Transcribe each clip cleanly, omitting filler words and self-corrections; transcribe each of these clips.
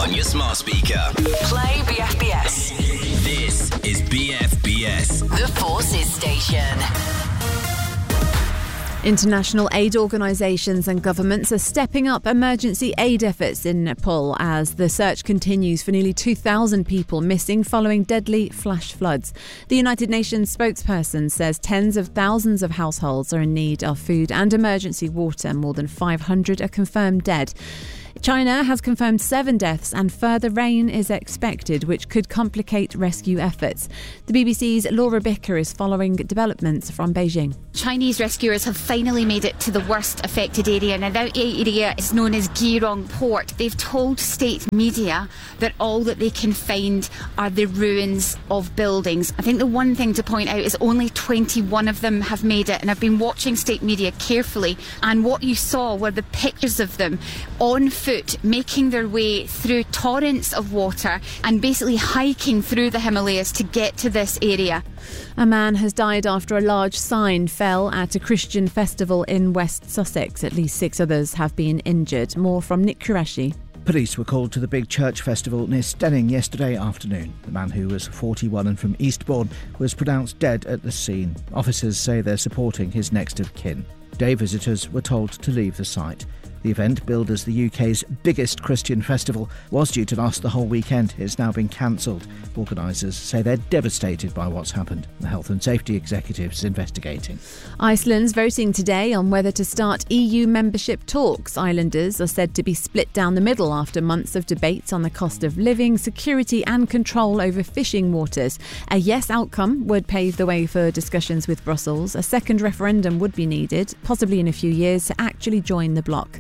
on your smart speaker. Play BFBS. This is BFBS. The Forces Station. International aid organisations and governments are stepping up emergency aid efforts in Nepal as the search continues for nearly 2,000 people missing following deadly flash floods. The United Nations spokesperson says tens of thousands of households are in need of food and emergency water. More than 500 are confirmed dead. China has confirmed 7 deaths and further rain is expected, which could complicate rescue efforts. The BBC's Laura Bicker is following developments from Beijing. Chinese rescuers have finally made it to the worst affected area. Now, that area is known as Girong Port. They've told state media that all that they can find are the ruins of buildings. I think the one thing to point out is only 21 of them have made it, and I've been watching state media carefully, and what you saw were the pictures of them on foot making their way through torrents of water and basically hiking through the Himalayas to get to this area. A man has died after a large sign fell at a Christian festival in West Sussex. At least 6 others have been injured. More from Nick Qureshi. Police were called to the big church festival near Stenning yesterday afternoon. The man, who was 41 and from Eastbourne, was pronounced dead at the scene. Officers say they're supporting his next of kin. Day visitors were told to leave the site. The event, billed as the UK's biggest Christian festival, was due to last the whole weekend. It's now been cancelled. Organisers say they're devastated by what's happened. The Health and Safety Executive is investigating. Iceland's voting today on whether to start EU membership talks. Islanders are said to be split down the middle after months of debates on the cost of living, security and control over fishing waters. A yes outcome would pave the way for discussions with Brussels. A second referendum would be needed, possibly in a few years, to actually join the bloc.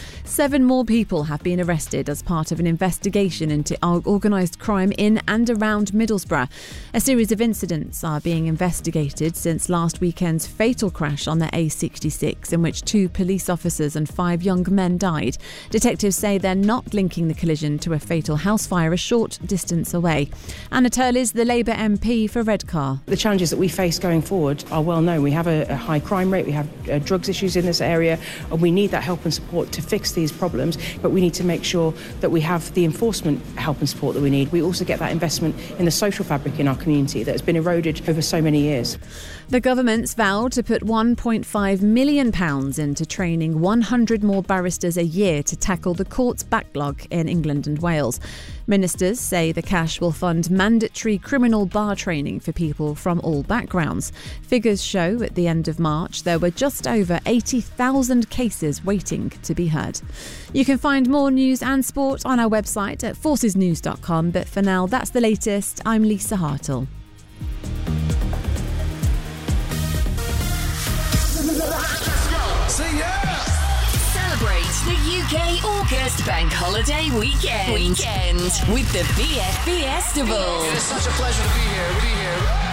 7 more people have been arrested as part of an investigation into organised crime in and around Middlesbrough. A series of incidents are being investigated since last weekend's fatal crash on the A66, in which 2 police officers and 5 young men died. Detectives say they're not linking the collision to a fatal house fire a short distance away. Anna Turl is the Labour MP for Redcar. The challenges that we face going forward are well known. We have a high crime rate, we have drugs issues in this area, and we need that help and support to fix these problems, but we need to make sure that we have the enforcement help and support that we need. We also get that investment in the social fabric in our community that has been eroded over so many years. The government's vowed to put £1.5 million into training 100 more barristers a year to tackle the court's backlog in England and Wales. Ministers say the cash will fund mandatory criminal bar training for people from all backgrounds. Figures show at the end of March there were just over 80,000 cases waiting to be heard. You can find more news and sport on our website at forcesnews.com, but for now, that's the latest. I'm Lisa Hartle. Celebrate the UK August Bank Holiday weekend with the BFBS. It's such a pleasure to be here.